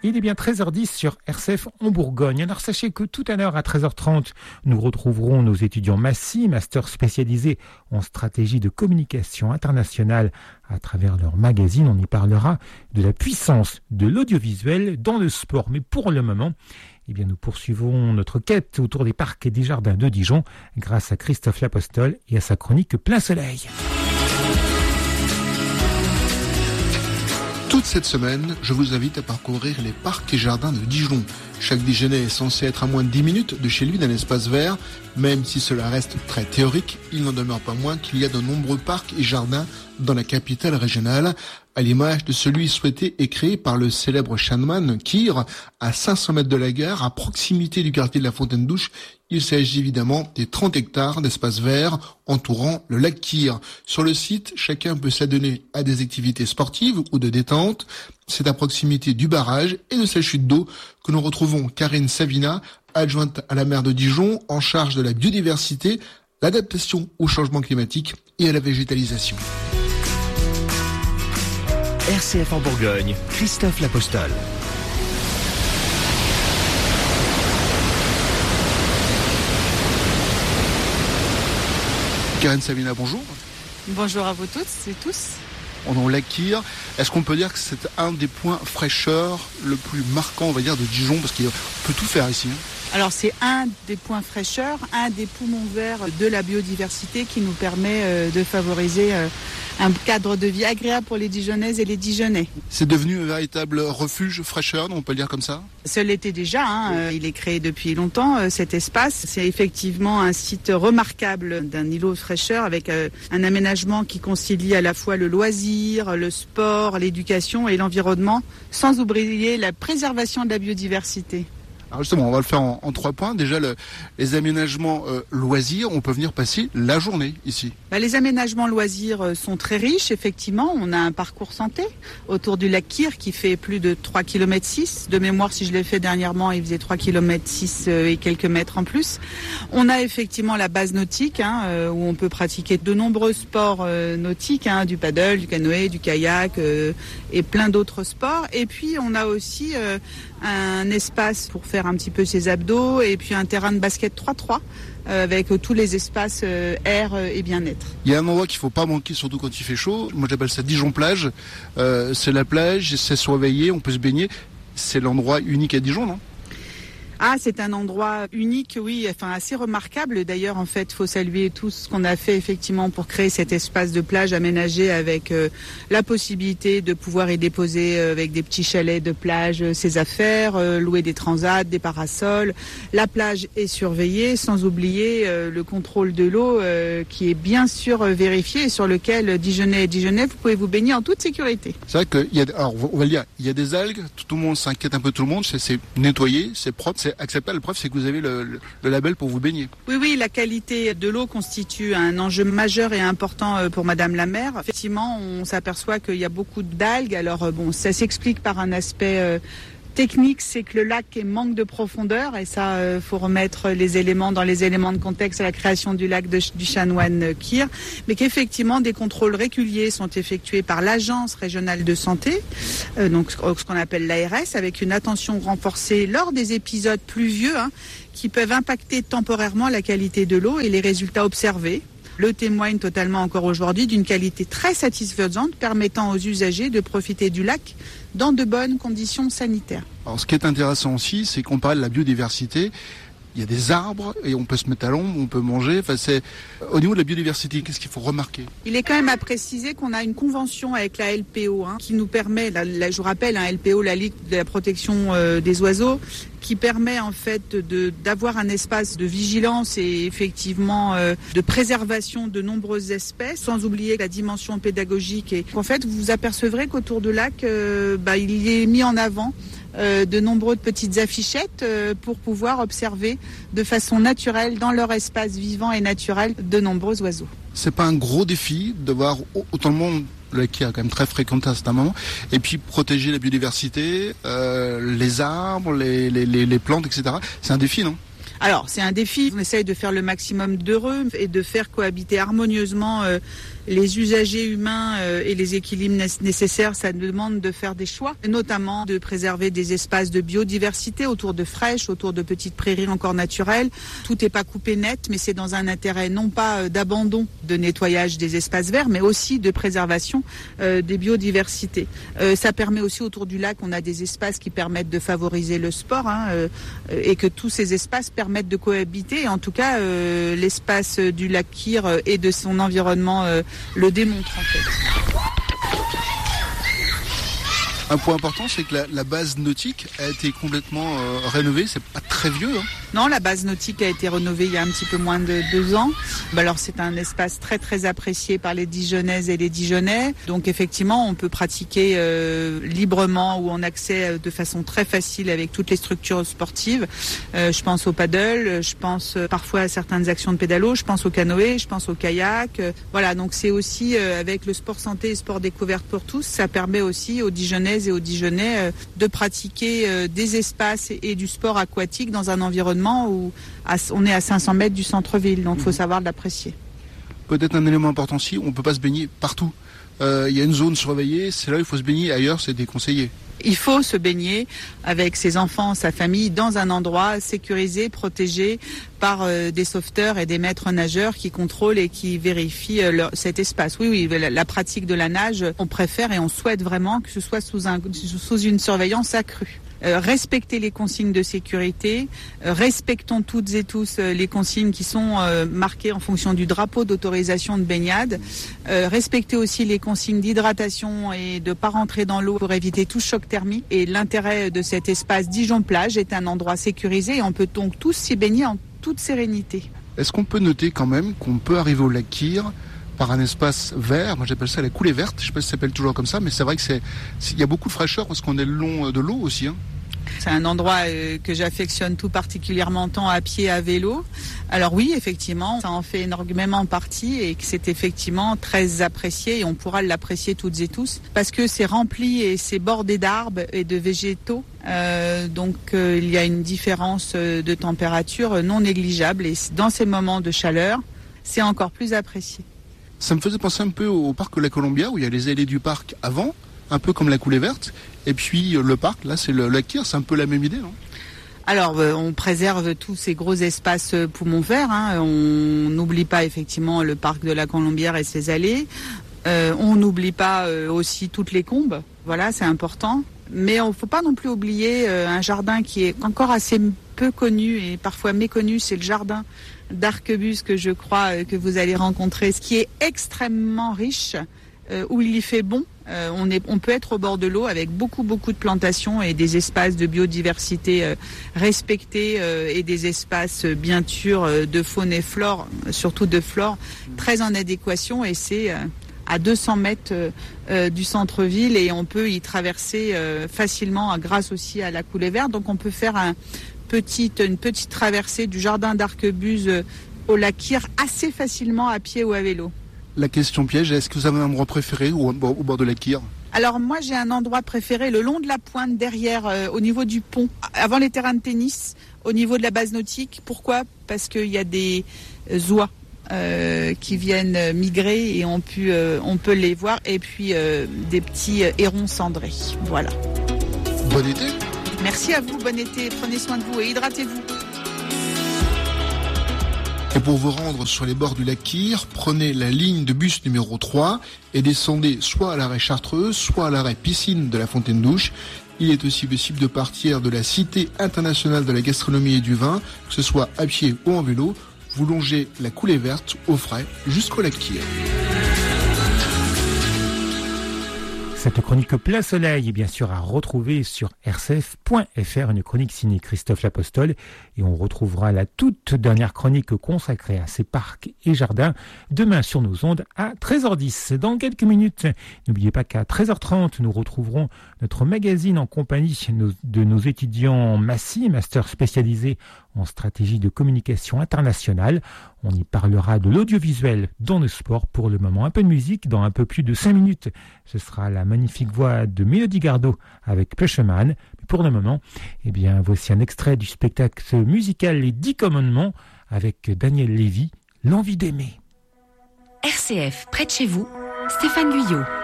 Il est bien 13h10 sur RCF en Bourgogne. Alors sachez que tout à l'heure à 13h30, nous retrouverons nos étudiants Massy, master spécialisés en stratégie de communication internationale à travers leur magazine. On y parlera de la puissance de l'audiovisuel dans le sport. Mais pour le moment, nous poursuivons notre quête autour des parcs et des jardins de Dijon grâce à Christophe Lapostole et à sa chronique Plein Soleil. Toute cette semaine, je vous invite à parcourir les parcs et jardins de Dijon. Chaque Dijonnais est censé être à moins de 10 minutes de chez lui d'un espace vert. Même si cela reste très théorique, il n'en demeure pas moins qu'il y a de nombreux parcs et jardins dans la capitale régionale, à l'image de celui souhaité et créé par le célèbre chanoine Kyr, à 500 mètres de la gare, à proximité du quartier de la Fontaine-Douche. Il s'agit évidemment des 30 hectares d'espace vert entourant le lac Kyr. Sur le site, chacun peut s'adonner à des activités sportives ou de détente. C'est à proximité du barrage et de sa chute d'eau que nous retrouvons Karine Savina, adjointe à la maire de Dijon, en charge de la biodiversité, l'adaptation au changement climatique et à la végétalisation. RCF en Bourgogne, Christophe Lapostole. Karine Savina, bonjour. Bonjour à vous toutes et tous. On est au lac Kyr. Est-ce qu'on peut dire que c'est un des points fraîcheur le plus marquant, on va dire, de Dijon, parce qu'on peut tout faire ici, Alors c'est un des points fraîcheur, un des poumons verts de la biodiversité qui nous permet de favoriser un cadre de vie agréable pour les Dijonnaises et les Dijonnais. C'est devenu un véritable refuge fraîcheur, on peut le dire comme ça ? Ce l'était déjà, il est créé depuis longtemps, cet espace. C'est effectivement un site remarquable d'un îlot de fraîcheur avec un aménagement qui concilie à la fois le loisir, le sport, l'éducation et l'environnement, sans oublier la préservation de la biodiversité. Alors justement, on va le faire en 3 points. Déjà, les aménagements loisirs, on peut venir passer la journée ici. Les aménagements loisirs sont très riches, effectivement. On a un parcours santé autour du lac Kyr qui fait plus de 3,6 km. De mémoire, si je l'ai fait dernièrement, il faisait 3,6 km et quelques mètres en plus. On a effectivement la base nautique où on peut pratiquer de nombreux sports nautiques, du paddle, du canoë, du kayak et plein d'autres sports. Et puis, on a aussi un espace pour faire un petit peu ses abdos et puis un terrain de basket 3-3 avec tous les espaces air et bien-être. Il y a un endroit qu'il ne faut pas manquer, surtout quand il fait chaud. Moi j'appelle ça Dijon plage. C'est la plage, c'est surveillé, on peut se baigner. C'est l'endroit unique à Dijon, non ? C'est un endroit unique, oui, assez remarquable. D'ailleurs, en fait, faut saluer tout ce qu'on a fait effectivement pour créer cet espace de plage aménagé avec la possibilité de pouvoir y déposer avec des petits chalets de plage ses affaires, louer des transats, des parasols. La plage est surveillée, sans oublier le contrôle de l'eau qui est bien sûr vérifié et sur lequel Dijonnais et Dijonnais, vous pouvez vous baigner en toute sécurité. C'est vrai qu'il y a, alors on va le dire, il y a des algues, tout le monde s'inquiète un peu, tout le monde, c'est nettoyé, c'est propre, c'est acceptable. La preuve, c'est que vous avez le label pour vous baigner. Oui, la qualité de l'eau constitue un enjeu majeur et important pour Madame la maire. Effectivement, on s'aperçoit qu'il y a beaucoup d'algues. Alors ça s'explique par un aspect technique, c'est que le lac manque de profondeur et ça, faut remettre les éléments dans les éléments de contexte à la création du lac du chanoine Kyr, mais qu'effectivement des contrôles réguliers sont effectués par l'agence régionale de santé, donc ce qu'on appelle l'ARS, avec une attention renforcée lors des épisodes pluvieux qui peuvent impacter temporairement la qualité de l'eau et les résultats observés. Le témoigne totalement encore aujourd'hui d'une qualité très satisfaisante permettant aux usagers de profiter du lac dans de bonnes conditions sanitaires. Alors ce qui est intéressant aussi, c'est qu'on parle de la biodiversité. Il y a des arbres et on peut se mettre à l'ombre, on peut manger. C'est au niveau de la biodiversité, qu'est-ce qu'il faut remarquer ? Il est quand même à préciser qu'on a une convention avec la LPO qui nous permet, je vous rappelle, LPO, la Ligue de la protection des oiseaux, qui permet en fait d'avoir un espace de vigilance et effectivement de préservation de nombreuses espèces, sans oublier la dimension pédagogique. Et en fait, vous vous apercevrez qu'autour du lac, il est mis en avant de nombreuses petites affichettes pour pouvoir observer de façon naturelle dans leur espace vivant et naturel de nombreux oiseaux. C'est pas un gros défi de voir autant de monde qui est quand même très fréquenté à un certain moment, et puis protéger la biodiversité, les arbres, les plantes, etc. C'est un défi, non ? Alors, c'est un défi. On essaye de faire le maximum d'heureux et de faire cohabiter harmonieusement les usagers humains et les équilibres nécessaires, ça demande de faire des choix, notamment de préserver des espaces de biodiversité autour de friches, autour de petites prairies encore naturelles. Tout n'est pas coupé net, mais c'est dans un intérêt non pas d'abandon, de nettoyage des espaces verts, mais aussi de préservation des biodiversités. Ça permet aussi autour du lac, on a des espaces qui permettent de favoriser le sport et que tous ces espaces permettent de cohabiter. Et en tout cas, l'espace du lac Kyr et de son environnement le démontre en fait. Un point important, c'est que la base nautique a été complètement rénovée. C'est pas très vieux. Non, la base nautique a été rénovée il y a un petit peu moins de 2 ans. Alors c'est un espace très très apprécié par les Dijonnaises et les Dijonnais. Donc effectivement, on peut pratiquer librement ou en accès de façon très facile avec toutes les structures sportives. Je pense au paddle, je pense parfois à certaines actions de pédalo, je pense au canoë, je pense au kayak. Voilà, donc c'est aussi avec le sport santé et sport découverte pour tous, ça permet aussi aux Dijonnaises et aux Dijonnais de pratiquer des espaces et du sport aquatique dans un environnement où on est à 500 mètres du centre-ville, donc il faut savoir l'apprécier. Peut-être un élément important aussi, on ne peut pas se baigner partout. Il y a une zone surveillée, c'est là où il faut se baigner, ailleurs c'est déconseillé. Il faut se baigner avec ses enfants, sa famille, dans un endroit sécurisé, protégé par des sauveteurs et des maîtres nageurs qui contrôlent et qui vérifient cet espace. Oui, la pratique de la nage, on préfère et on souhaite vraiment que ce soit sous une surveillance accrue. Respecter les consignes de sécurité, respectons toutes et tous les consignes qui sont marquées en fonction du drapeau d'autorisation de baignade, respecter aussi les consignes d'hydratation et de ne pas rentrer dans l'eau pour éviter tout choc thermique. Et l'intérêt de cet espace Dijon-Plage est un endroit sécurisé et on peut donc tous s'y baigner en toute sérénité. Est-ce qu'on peut noter quand même qu'on peut arriver au lac Kyr par un espace vert? Moi j'appelle ça la coulée verte, je ne sais pas si ça s'appelle toujours comme ça, mais c'est vrai qu'il y a beaucoup de fraîcheur parce qu'on est le long de l'eau aussi. C'est un endroit que j'affectionne tout particulièrement tant à pied, à vélo. Alors oui, effectivement, ça en fait énormément partie et que c'est effectivement très apprécié et on pourra l'apprécier toutes et tous parce que c'est rempli et c'est bordé d'arbres et de végétaux. Donc il y a une différence de température non négligeable et dans ces moments de chaleur, c'est encore plus apprécié. Ça me faisait penser un peu au parc de la Colombia où il y a les allées du parc avant, un peu comme la coulée verte. Et puis le parc, là c'est le lac Kyr, c'est un peu la même idée, non? Alors on préserve tous ces gros espaces poumons verts, on n'oublie pas effectivement le parc de la Colombière et ses allées, on n'oublie pas aussi toutes les combes, voilà c'est important. Mais il ne faut pas non plus oublier un jardin qui est encore assez peu connu et parfois méconnu, c'est le jardin d'Arquebuse que je crois que vous allez rencontrer, ce qui est extrêmement riche, où il y fait bon. On peut être au bord de l'eau avec beaucoup de plantations et des espaces de biodiversité respectés et des espaces bien sûr de faune et flore, surtout de flore, très en adéquation et c'est à 200 mètres du centre-ville et on peut y traverser facilement grâce aussi à la coulée verte. Donc on peut faire une petite traversée du jardin d'Arquebuse au lac Kyr assez facilement à pied ou à vélo. La question piège, est-ce que vous avez un endroit préféré au bord de la Kyr? Alors moi j'ai un endroit préféré le long de la pointe derrière au niveau du pont, avant les terrains de tennis, au niveau de la base nautique. Pourquoi? Parce qu'il y a des oies qui viennent migrer et on peut les voir et puis des petits hérons cendrés. Voilà. Bon été. Merci à vous, bon été, prenez soin de vous et hydratez-vous. Et pour vous rendre sur les bords du lac Kyr, prenez la ligne de bus numéro 3 et descendez soit à l'arrêt Chartreuse, soit à l'arrêt Piscine de la Fontaine-Douche. Il est aussi possible de partir de la Cité internationale de la gastronomie et du vin, que ce soit à pied ou en vélo. Vous longez la coulée verte au frais jusqu'au lac Kyr. Cette chronique Plein Soleil est bien sûr à retrouver sur rcf.fr, une chronique signée Christophe Lapostole. Et on retrouvera la toute dernière chronique consacrée à ces parcs et jardins demain sur nos ondes à 13h10. Dans quelques minutes, n'oubliez pas qu'à 13h30, nous retrouverons notre magazine en compagnie de nos étudiants MASSI, master spécialisés en stratégie de communication internationale. On y parlera de l'audiovisuel dans le sport. Pour le moment, un peu de musique. Dans un peu plus de 5 minutes, ce sera la magnifique voix de Mélodie Gardot avec Pêcheman. Mais pour le moment, voici un extrait du spectacle musical Les 10 Commandements avec Daniel Lévy, L'envie d'aimer. RCF, près de chez vous, Stéphane Guyot.